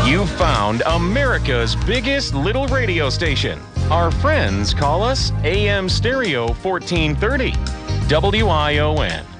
You found America's biggest little radio station. Our friends call us AM Stereo 1430. WION.